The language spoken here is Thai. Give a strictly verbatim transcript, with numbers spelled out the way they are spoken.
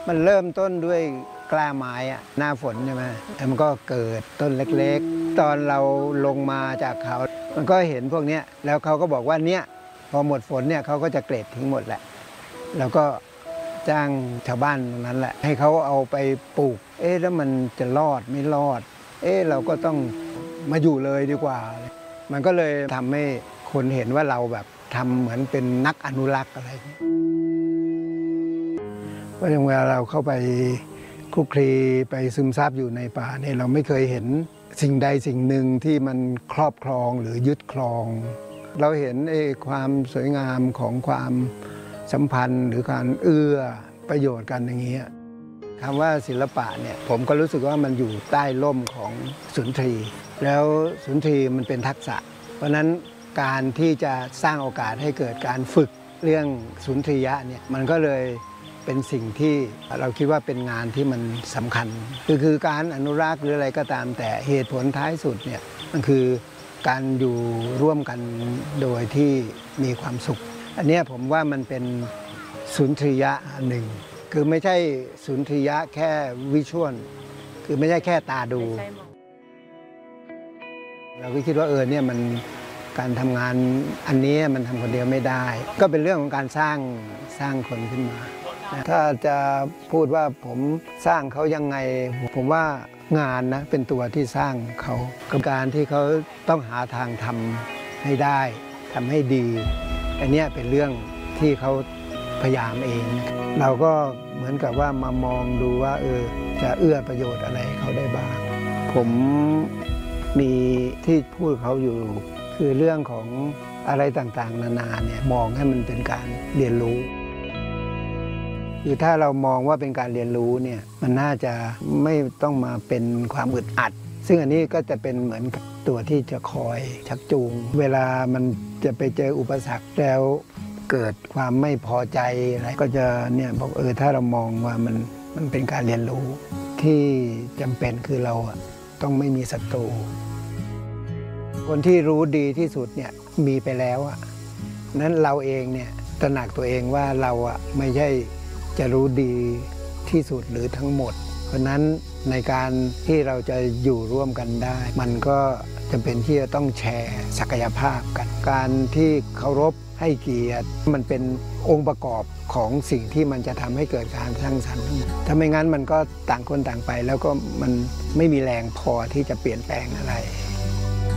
มันเริ่มต้นด้วยกล้าไม้อะหน้าฝนใช่ไหมแล้วมันก็เกิดต้นเล็กๆตอนเราลงมาจากเขามันก็เห็นพวกนี้แล้วเขาก็บอกว่าเนี่ยพอหมดฝนเนี่ยเขาก็จะเกรดทิ้งหมดแหละแล้วก็จ้างชาวบ้านตรงนั้นแหละให้เขาเอาไปปลูกเอ๊ะแล้วมันจะรอดไม่รอดเอ๊ะเราก็ต้องมาอยู่เลยดีกว่ามันก็เลยทำให้คนเห็นว่าเราแบบทำเหมือนเป็นนักอนุรักษ์อะไรเพราะเวลาเราเข้าไปคลุกคลีไปซึมซับอยู่ในป่าเนี่ยเราไม่เคยเห็นสิ่งใดสิ่งหนึ่งที่มันครอบครองหรือยึดครอง เราเห็นไอ้ความสวยงามของความสัมพันธ์หรือการเอื้อประโยชน์กันอย่างนี้คำว่าศิลปะเนี่ยผมก็รู้สึกว่ามันอยู่ใต้ร่มของสุนทรีย์แล้วสุนทรีย์มันเป็นทักษะเพราะนั้นการที่จะสร้างโอกาสให้เกิดการฝึกเรื่องสุนทรียะเนี่ยมันก็เลยเป็นสิ่งที่เราคิดว่าเป็นงานที่มันสำคัญคือคือการอนุรักษ์หรืออะไรก็ตามแต่เหตุผลท้ายสุดเนี่ยมันคือการอยู่ร่วมกันโดยที่มีความสุขอันนี้ผมว่ามันเป็นสุนทรียะหนึ่งคือไม่ใช่สุนทรียะแค่วิชวลคือไม่ใช่แค่ตาดูเราก็คิดว่าเออเนี่ยมันการทำงานอันนี้มันทำคนเดียวไม่ได้ก็เป็นเรื่องของการสร้างสร้างคนขึ้นมาถ้าจะพูดว่าผมสร้างเขายังไงผมว่างานนะเป็นตัวที่สร้างเขากับการที่เขาต้องหาทางทำให้ได้ทำให้ดีอันนี้เป็นเรื่องที่เขาพยายามเองเราก็เหมือนกับว่ามามองดูว่าเออจะเอื้อประโยชน์อะไรเขาได้บ้างผมมีที่พูดเขาอยู่คือเรื่องของอะไรต่างๆนานาเนี่ยมองให้มันเป็นการเรียนรู้คือถ้าเรามองว่าเป็นการเรียนรู้เนี่ยมันน่าจะไม่ต้องมาเป็นความอึดอัดซึ่งอันนี้ก็จะเป็นเหมือนกับตัวที่จะคอยชักจูงเวลามันจะไปเจออุปสรรคแล้วเกิดความไม่พอใจอะไรก็จะเนี่ยบอกเออถ้าเรามองว่ามันมันเป็นการเรียนรู้ที่จำเป็นคือเราต้องไม่มีศัตรูคนที่รู้ดีที่สุดเนี่ยมีไปแล้วอ่ะนั้นเราเองเนี่ยตระหนักตัวเองว่าเราอ่ะไม่ใช่จะรู้ดีที่สุดหรือทั้งหมดเพราะนั้นในการที่เราจะอยู่ร่วมกันได้มันก็จำเป็นที่จะต้องแชร์ศักยภาพกันการที่เคารพให้เกียรติมันเป็นองค์ประกอบของสิ่งที่มันจะทำให้เกิดการสร้างสรรค์ถ้าไม่งั้นมันก็ต่างคนต่างไปแล้วก็มันไม่มีแรงพอที่จะเปลี่ยนแปลงอะไร